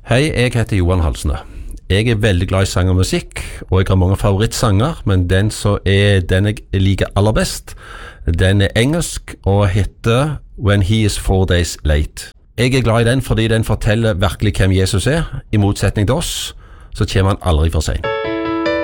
Hei, jeg heter Johan Halsne. Jeg er veldig glad i sang og musikk, og jeg har mange favorittsanger, men den jeg liker aller best, den er engelsk og heter When He Is 4 Days Late. Jeg er glad i den fordi den forteller virkelig hvem Jesus er. I motsetning til oss, så kommer han aldri for sent.